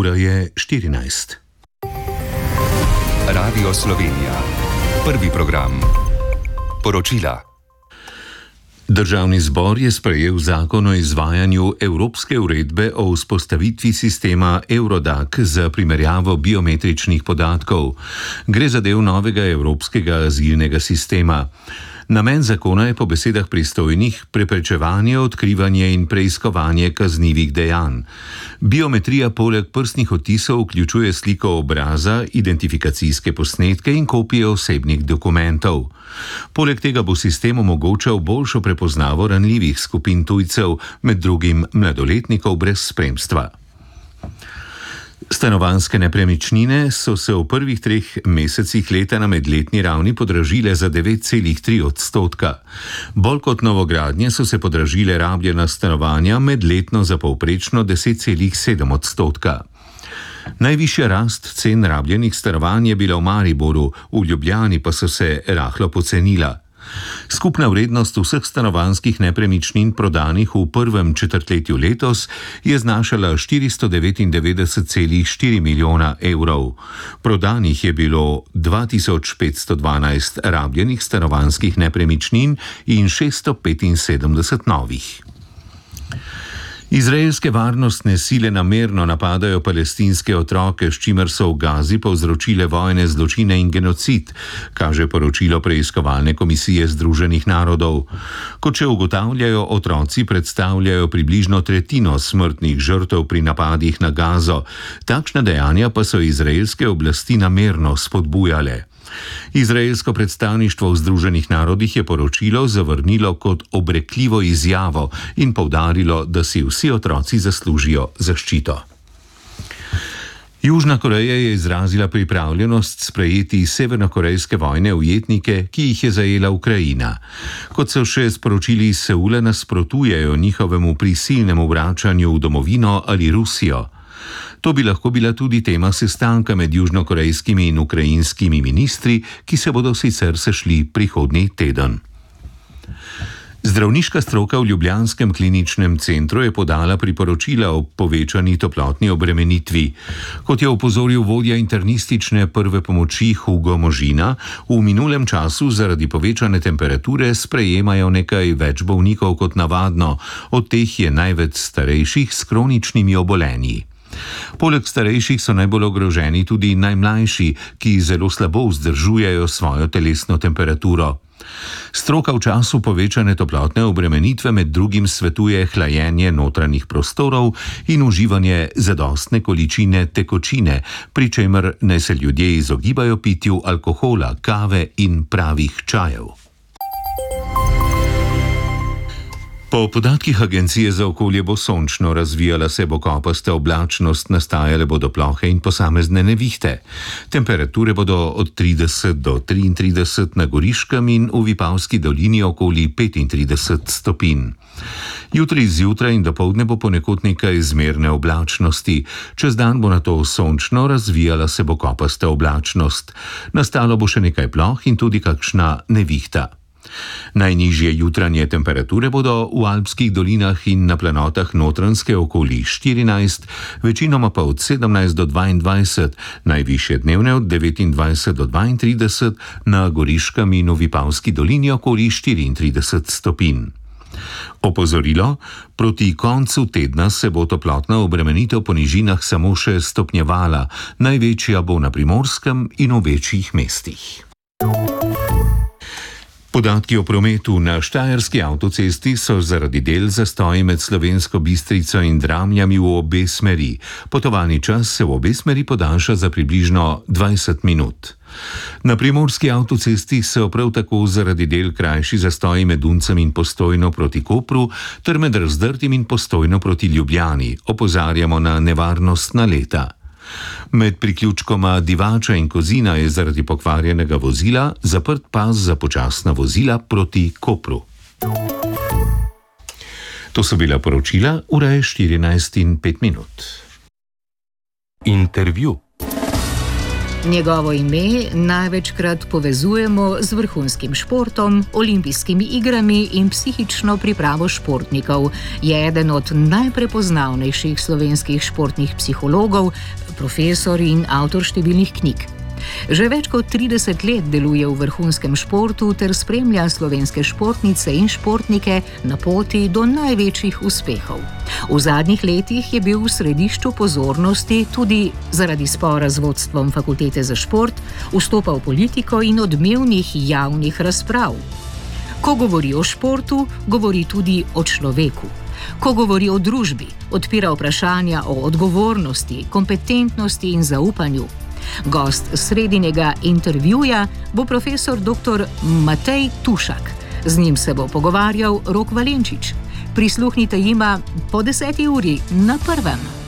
Ura je 14. Radio Slovenija. Prvi program. Poročila. Državni zbor je sprejel zakon o izvajanju Evropske uredbe o vzpostavitvi sistema Eurodac za primerjavo biometričnih podatkov. Gre za del novega evropskega azilnega sistema. Namen zakona je po besedah pristojnih preprečevanje, odkrivanje in preiskovanje kaznivih dejanj. Biometrija poleg prstnih odtisov vključuje sliko obraza, identifikacijske posnetke in kopije osebnih dokumentov. Poleg tega bo sistem omogočal boljšo prepoznavo ranljivih skupin tujcev, med drugim mladoletnikov brez spremstva. Stanovanjske nepremičnine so se v prvih 3 mesecih leta na medletni ravni podražile za 9,3%. Bolj kot novogradnje so se podražile rabljena stanovanja, medletno za povprečno 10,7%. Najvišja rast cen rabljenih stanovanj je bila v Mariboru, v Ljubljani pa so se rahlo pocenila. Skupna vrednost vseh stanovanjskih nepremičnin prodanih v prvem četrtletju letos je znašala 499,4 milijona evrov. Prodanih je bilo 2512 rabljenih stanovanjskih nepremičnin in 675 novih. Izraelske varnostne sile namerno napadajo palestinske otroke, s čimer so v Gazi povzročile vojne zločine in genocid, kaže poročilo preiskovalne komisije Združenih narodov. Kot še ugotavljajo, otroci predstavljajo približno tretjino smrtnih žrtev pri napadih na Gazo. Takšna dejanja pa so izraelske oblasti namerno spodbujale. Izraelsko predstavništvo v Združenih narodih je poročilo zavrnilo kot obrekljivo izjavo in poudarilo, da si vsi otroci zaslužijo zaščito. Južna Koreja je izrazila pripravljenost sprejeti severnokorejske vojne ujetnike, ki jih je zajela Ukrajina. Kot so še sporočili iz Seula, nasprotujejo njihovemu prisilnemu vračanju v domovino ali Rusijo. To bi lahko bila tudi tema sestanka med južnokorejskimi in ukrajinskimi ministri, ki se bodo sicer sešli prihodnji teden. Zdravniška stroka v ljubljanskem kliničnem centru je podala priporočila o povečani toplotni obremenitvi. Kot je opozoril vodja internistične prve pomoči Hugo Možina, v minulem času zaradi povečane temperature sprejemajo nekaj več bolnikov kot navadno, od teh je največ starejših s kroničnimi obolenji. Poleg starejših so najbolj ogroženi tudi najmlajši, ki zelo slabo vzdržujejo svojo telesno temperaturo. Stroka v času povečane toplotne obremenitve med drugim svetuje hlajenje notranjih prostorov in uživanje zadostne količine tekočine, pri čemer naj se ljudje izogibajo pitju alkohola, kave in pravih čajev. Po podatkih Agencije za okolje bo sončno, razvijala se bo kopasta oblačnost, nastajale bodo plohe in posamezne nevihte. Temperature bodo od 30 do 33 na Goriškem in v Vipavski dolini okoli 35 stopinj. Jutri zjutraj in dopoldne bo ponekod nekaj zmerne oblačnosti. Čez dan bo nato sončno, razvijala se bo kopasta oblačnost. Nastalo bo še nekaj ploh in tudi kakšna nevihta. Najnižje jutranje temperature bodo v alpskih dolinah in na planotah Notranjske okoli 14, večinoma pa od 17 do 22, najvišje dnevne od 29 do 32, na Goriškem in v Vipavski dolini okoli 34 stopinj. Opozorilo: proti koncu tedna se bo toplotna obremenitev po nižinah samo še stopnjevala, največja bo na Primorskem in v večjih mestih. Podatki o prometu na Štajerski avtocesti so zaradi del zastoji med Slovensko Bistrico in Dramljami v obe smeri. Potovalni čas se v obe smeri podaljša za približno 20 minut. Na Primorski avtocesti so prav tako zaradi del krajši zastoji med Uncem in Postojno proti Kopru ter med Razdrtim in Postojno proti Ljubljani. Opozarjamo na nevarnost naleta. Med priključkoma Divača in Kozina je zaradi pokvarjenega vozila zaprt pas za počasna vozila proti Kopru. To so bila poročila, ura je 14:05. Intervju. Njegovo ime največkrat povezujemo z vrhunskim športom, olimpijskimi igrami in psihično pripravo športnikov. Je eden od najprepoznavnejših slovenskih športnih psihologov, profesor in avtor številnih knjig. Že več kot 30 let deluje v vrhunskem športu ter spremlja slovenske športnice in športnike na poti do največjih uspehov. V zadnjih letih je bil v središču pozornosti tudi zaradi spora z vodstvom Fakultete za šport, vstopa v politiko in odmevnih javnih razprav. Ko govori o športu, govori tudi o človeku. Ko govori o družbi, odpira vprašanja o odgovornosti, kompetentnosti in zaupanju. Gost sredinjega intervjuja bo profesor dr. Matej Tušak. Z njim se bo pogovarjal Rok Valenčič. Prisluhnite jima po 10. uri na Prvem.